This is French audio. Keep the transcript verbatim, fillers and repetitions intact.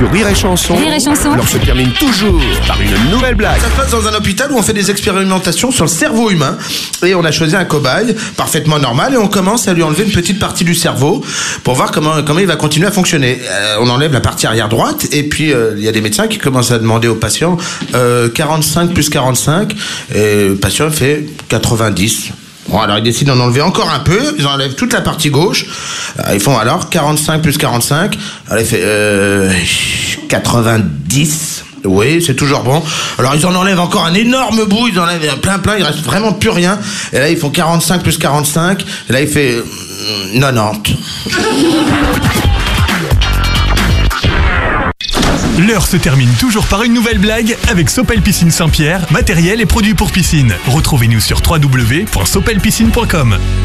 Sur Rire et Chanson, Rire et Chanson. l'on se termine toujours par une nouvelle blague. Ça se passe dans un hôpital où on fait des expérimentations sur le cerveau humain. Et on a choisi un cobaye parfaitement normal et on commence à lui enlever une petite partie du cerveau pour voir comment, comment il va continuer à fonctionner. Euh, on enlève la partie arrière droite et puis il euh, y a des médecins qui commencent à demander au patient euh, quarante-cinq plus quarante-cinq et le patient fait quatre-vingt-dix. Bon, alors ils décident d'en enlever encore un peu, ils enlèvent toute la partie gauche, alors, ils font alors quarante-cinq plus quarante-cinq, alors il fait euh, quatre-vingt-dix, oui c'est toujours bon, alors ils en enlèvent encore un énorme bout, ils enlèvent plein plein, il reste vraiment plus rien, et là ils font quarante-cinq plus quarante-cinq, et là il fait euh, quatre-vingt-dix. L'heure se termine toujours par une nouvelle blague avec Sopel Piscine Saint-Pierre, matériel et produits pour piscine. Retrouvez-nous sur w w w point sopel piscine point com.